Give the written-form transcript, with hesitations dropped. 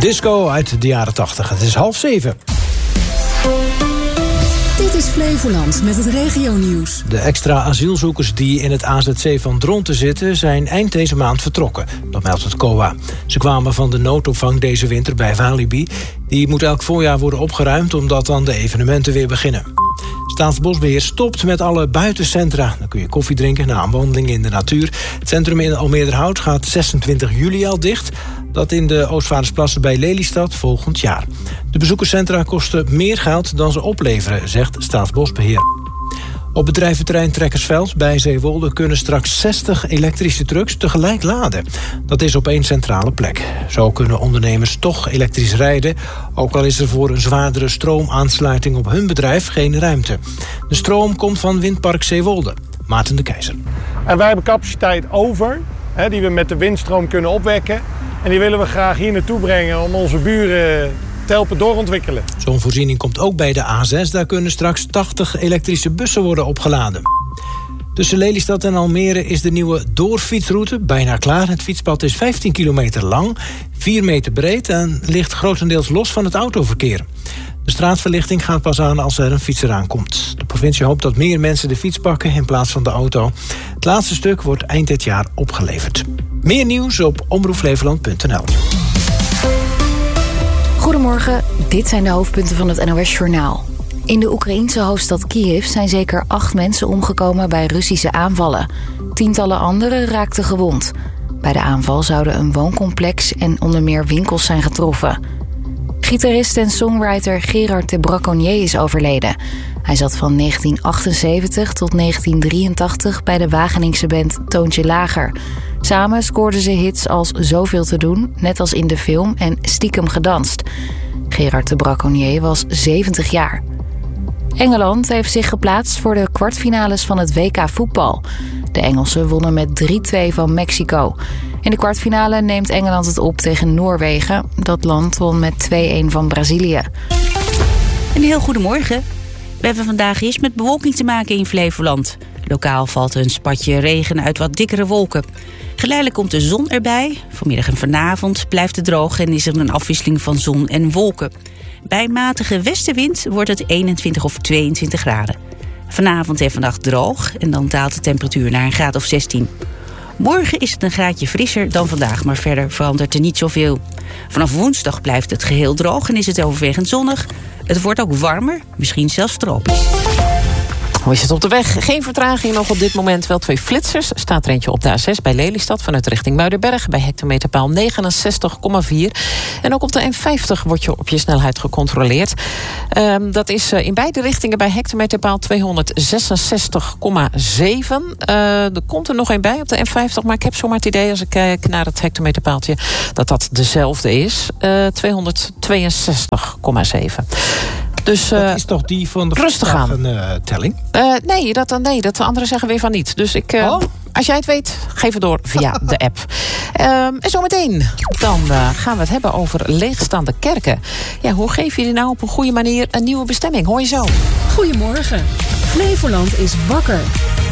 Disco uit de jaren 80. Het is 6:30. Dit is Flevoland met het regionieuws. De extra asielzoekers die in het AZC van Dronten zitten zijn eind deze maand vertrokken. Dat meldt het COA. Ze kwamen van de noodopvang deze winter bij Walibi. Die moet elk voorjaar worden opgeruimd omdat dan de evenementen weer beginnen. Staatsbosbeheer stopt met alle buitencentra. Dan kun je koffie drinken na een wandeling in de natuur. Het centrum in Almeerderhout gaat 26 juli al dicht. Dat in de Oostvaardersplassen bij Lelystad volgend jaar. De bezoekerscentra kosten meer geld dan ze opleveren, zegt Staatsbosbeheer. Op bedrijventerrein Trekkersveld bij Zeewolde kunnen straks 60 elektrische trucks tegelijk laden. Dat is op één centrale plek. Zo kunnen ondernemers toch elektrisch rijden, ook al is er voor een zwaardere stroomaansluiting op hun bedrijf geen ruimte. De stroom komt van windpark Zeewolde. Maarten de Keizer. En wij hebben capaciteit over, die we met de windstroom kunnen opwekken. En die willen we graag hier naartoe brengen om onze buren te helpen doorontwikkelen. Zo'n voorziening komt ook bij de A6. Daar kunnen straks 80 elektrische bussen worden opgeladen. Tussen Lelystad en Almere is de nieuwe doorfietsroute bijna klaar. Het fietspad is 15 kilometer lang, 4 meter breed en ligt grotendeels los van het autoverkeer. De straatverlichting gaat pas aan als er een fietser aankomt. De provincie hoopt dat meer mensen de fiets pakken in plaats van de auto. Het laatste stuk wordt eind dit jaar opgeleverd. Meer nieuws op omroepflevoland.nl. Goedemorgen, dit zijn de hoofdpunten van het NOS-journaal. In de Oekraïense hoofdstad Kiev zijn zeker 8 mensen omgekomen bij Russische aanvallen. Tientallen anderen raakten gewond. Bij de aanval zouden een wooncomplex en onder meer winkels zijn getroffen. Gitarist en songwriter Gerard de Braconnier is overleden. Hij zat van 1978 tot 1983 bij de Wageningse band Toontje Lager. Samen scoorden ze hits als Zoveel te doen, net als in de film, en Stiekem gedanst. Gerard de Braconnier was 70 jaar. Engeland heeft zich geplaatst voor de kwartfinales van het WK voetbal. De Engelsen wonnen met 3-2 van Mexico. In de kwartfinale neemt Engeland het op tegen Noorwegen. Dat land won met 2-1 van Brazilië. Een heel goedemorgen. We hebben vandaag eerst met bewolking te maken in Flevoland. Lokaal valt een spatje regen uit wat dikkere wolken. Geleidelijk komt de zon erbij. Vanmiddag en vanavond blijft het droog en is er een afwisseling van zon en wolken. Bij matige westenwind wordt het 21 of 22 graden. Vanavond en vannacht droog en dan daalt de temperatuur naar een graad of 16. Morgen is het een graadje frisser dan vandaag, maar verder verandert er niet zoveel. Vanaf woensdag blijft het geheel droog en is het overwegend zonnig. Het wordt ook warmer, misschien zelfs tropisch. Hoe is het op de weg? Geen vertraging nog op dit moment. Wel 2 flitsers. Staat er eentje op de A6 bij Lelystad vanuit richting Muidenberg. Bij hectometerpaal 69,4. En ook op de N50 wordt je op je snelheid gecontroleerd. Dat is in beide richtingen bij hectometerpaal 266,7. Er komt er nog een bij op de N50. Maar ik heb zomaar het idee als ik kijk naar het hectometerpaaltje dat dat dezelfde is. 262,7. Dus, dat is toch die van de telling? Nee, dat de anderen zeggen weer van niet. Dus als jij het weet, geef het door via de app. En zometeen, dan gaan we het hebben over leegstaande kerken. Ja, hoe geef je die nou op een goede manier een nieuwe bestemming? Hoor je zo. Goedemorgen. Flevoland is wakker.